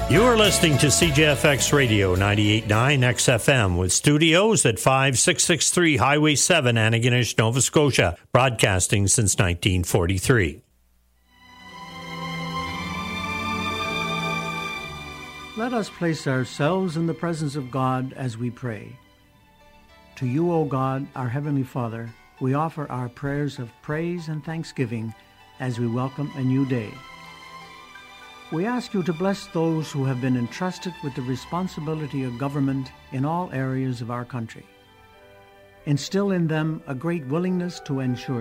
You are listening to CJFX Radio 98.9 XFM with studios at 5663 Highway 7, Antigonish, Nova Scotia, broadcasting since 1943. Let us place ourselves in the presence of God as we pray. To you, O God, our Heavenly Father, we offer our prayers of praise and thanksgiving as we welcome a new day. We ask you to bless those who have been entrusted with the responsibility of government in all areas of our country. Instill in them a great willingness to ensure